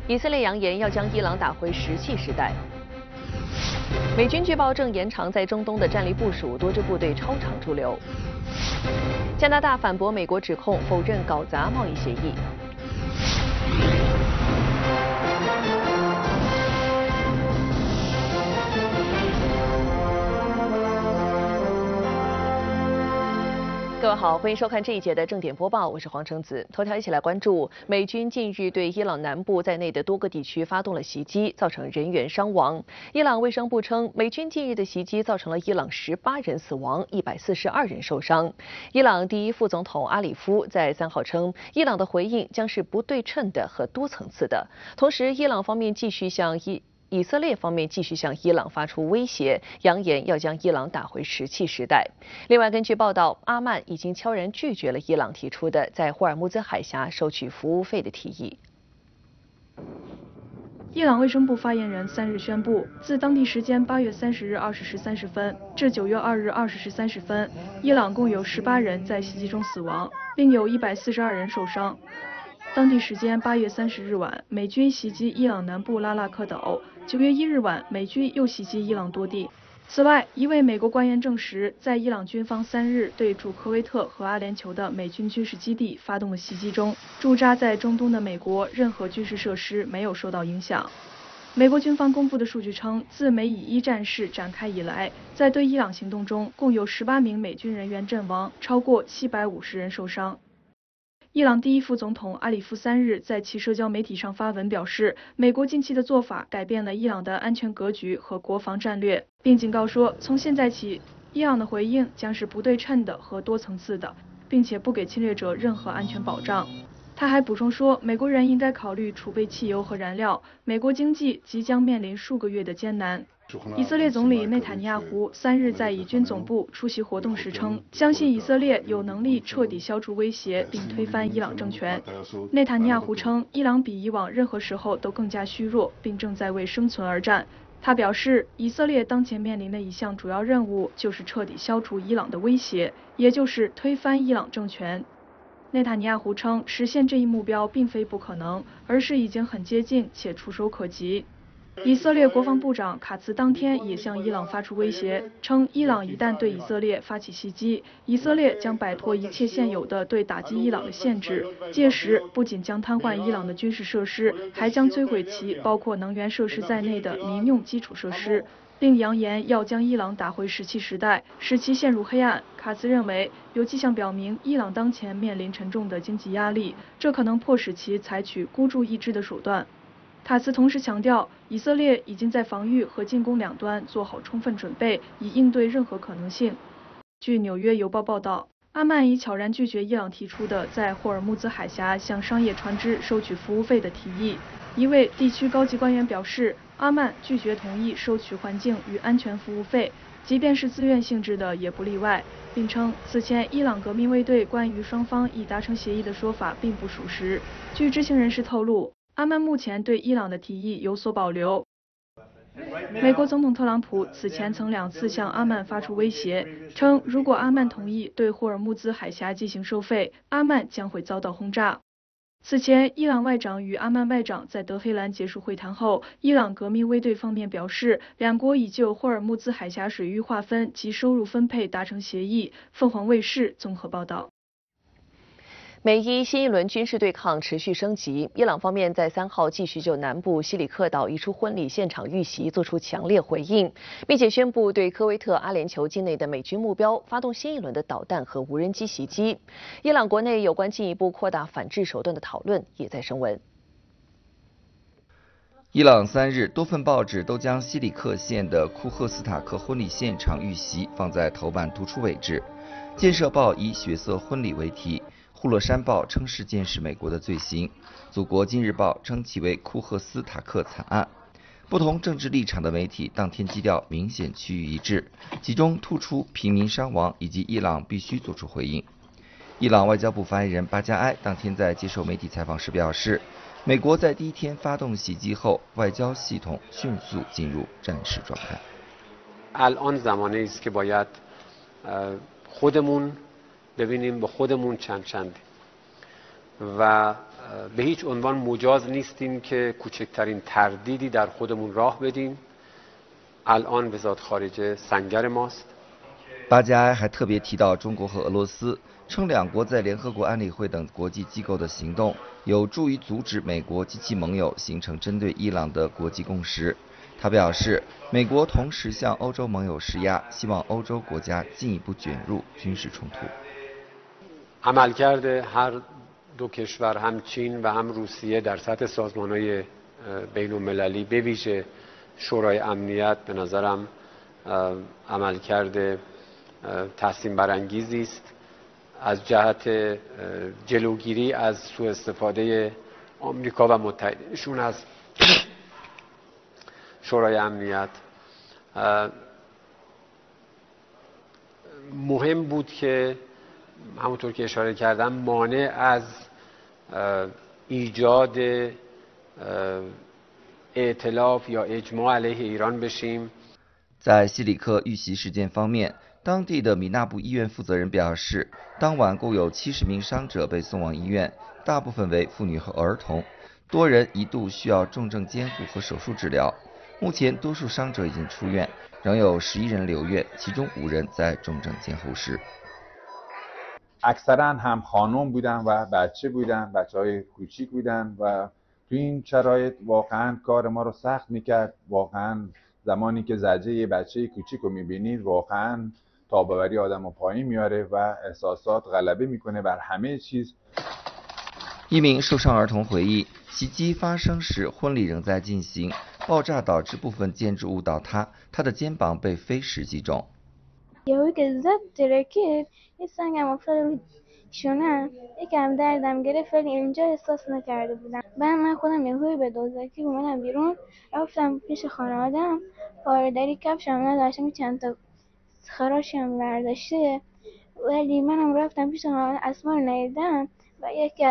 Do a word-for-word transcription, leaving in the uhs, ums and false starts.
以色列扬言要将伊朗打回石器时代。美军据报正延长在中东的战力部署，多支部队超常驻留。加拿大反驳美国指控，否认搞砸贸易协议。各位好，欢迎收看这一节的正点播报，我是黄橙子。头条一起来关注：美军近日对伊朗南部在内的多个地区发动了袭击，造成人员伤亡。伊朗卫生部称，美军近日的袭击造成了伊朗十八人死亡，一百四十二人受伤。伊朗第一副总统阿里夫在三号称，伊朗的回应将是不对称的和多层次的。同时，伊朗方面继续向伊。以色列方面继续向伊朗发出威胁，扬言要将伊朗打回石器时代。另外，根据报道，阿曼已经悄然拒绝了伊朗提出的在霍尔木兹海峡收取服务费的提议。 伊朗卫生部发言人三日宣布，自当地时间八月三十日二十时三十分至九月二日二十时三十分，伊朗共有十八人在袭击中死亡，另有一百四十二人受伤。当地时间八月三十日晚，美军袭击伊朗南部拉纳克岛。九月一日晚，美军又袭击伊朗多地。此外，一位美国官员证实，在伊朗军方三日对驻科威特和阿联酋的美军军事基地发动的袭击中，驻扎在中东的美国任何军事设施没有受到影响。美国军方公布的数据称，自美以一战事展开以来，在对伊朗行动中，共有十八名美军人员阵亡，超过七百五十人受伤。伊朗第一副总统阿里夫三日在其社交媒体上发文表示，美国近期的做法改变了伊朗的安全格局和国防战略，并警告说，从现在起，伊朗的回应将是不对称的和多层次的，并且不给侵略者任何安全保障。他还补充说，美国人应该考虑储备汽油和燃料，美国经济即将面临数个月的艰难。以色列总理内塔尼亚胡三日在以军总部出席活动时称，相信以色列有能力彻底消除威胁并推翻伊朗政权。内塔尼亚胡称，伊朗比以往任何时候都更加虚弱，并正在为生存而战。他表示，以色列当前面临的一项主要任务就是彻底消除伊朗的威胁，也就是推翻伊朗政权。内塔尼亚胡称，实现这一目标并非不可能，而是已经很接近且触手可及。以色列国防部长卡茨当天也向伊朗发出威胁，称伊朗一旦对以色列发起袭击，以色列将摆脱一切现有的对打击伊朗的限制，届时不仅将瘫痪伊朗的军事设施，还将摧毁其包括能源设施在内的民用基础设施，并扬言要将伊朗打回石器时代，使其陷入黑暗。卡茨认为，有迹象表明伊朗当前面临沉重的经济压力，这可能迫使其采取孤注一掷的手段。卡茨同时强调，以色列已经在防御和进攻两端做好充分准备，以应对任何可能性。据纽约邮报报道，阿曼已悄然拒绝伊朗提出的在霍尔木兹海峡向商业船只收取服务费的提议。一位地区高级官员表示，阿曼拒绝同意收取环境与安全服务费，即便是自愿性质的也不例外，并称此前伊朗革命卫队关于双方已达成协议的说法并不属实。据知情人士透露，阿曼目前对伊朗的提议有所保留。美国总统特朗普此前曾两次向阿曼发出威胁，称如果阿曼同意对霍尔木兹海峡进行收费，阿曼将会遭到轰炸。此前，伊朗外长与阿曼外长在德黑兰结束会谈后，伊朗革命卫队方面表示，两国已就霍尔木兹海峡水域划分及收入分配达成协议。凤凰卫视综合报道。 美伊新一轮军事对抗持续升级，伊朗方面在三号继续就南部西里克岛一处婚礼现场遇袭作出强烈回应，并且宣布对科威特、阿联酋境内的美军目标发动新一轮的导弹和无人机袭击。伊朗国内有关进一步扩大反制手段的讨论也在升温。 伊朗三日多份报纸都将西里克县的库赫斯塔克婚礼现场遇袭放在头版突出位置。建设报以血色婚礼为题，呼勒山报称事件是美国的罪行，祖国今日报称其为库赫斯塔克惨案。不同政治立场的媒体当天基调明显趋于一致，其中突出平民伤亡以及伊朗必须做出回应。伊朗外交部发言人巴加埃当天在接受媒体采访时表示，美国在第一天发动袭击后，外交系统迅速进入战时状态。 الان زمانه است که باید خودمون ببینیم به خودمون چند چند و به هیچ عنوان مجاز نیستیم که کوچکترین تردیدی در خودمون راه بدیم. الان وزارت خارجه سنگر ماست. 巴加埃还特别提到中国和俄罗斯，称两国在联合国安理会等国际机构的行动有助于阻止美国及其盟友形成针对伊朗的国际共识。他表示，美国同时向欧洲盟友施压，希望欧洲国家进一步卷入军事冲突。 عملکرد هر دو کشور هم چین و هم روسیه در سطح سازمان‌های بین‌المللی به ویژه شورای امنیت به نظرم عملکرد تحسین برانگیزی است از جهت جلوگیری از سوء استفاده آمریکا و متحدینشون از شورای امنیت. مهم بود که همونطور که اشاره کردم مانع از ایجاد ائتلاف یا اجماع علیه ایران بشیم. 在西里克遇袭事件方面，当地的米纳布医院负责人表示，当晚共有七十名伤者被送往医院，大部分为妇女和儿童，多人一度需要重症监护和手术治疗。目前，多数伤者已经出院，仍有十一人留院，其中五人在重症监护室。 اکثرا هم خانم بودن و بچه بودن، بچهای کوچیک بودن و تو این شرایط واقعا کار ما رو سخت میکرد. واقعا زمانی که زجه یه بچه کوچیک رو میبینید واقعا تاباوری آدم رو پایین میاره و احساسات غلبه میکنه بر همه چیز. 一名受伤儿童回忆，袭击发生时婚礼仍在进行，爆炸导致部分建筑物倒塌，他的肩膀被飞石击中。 یهو که زد ترکید یه سنگم افتاد شونم یکم دردم گرفت ولی اینجا احساس نکرده بودم. بعد من خودم یهویی به دوزاکی اومدم بیرون رفتم پیش خانواده‌ام پاره‌دری کفشم نداشتم چند تا خراشم برداشته ولی منم رفتم پیش خانواده اسما رو ندیدم و یکی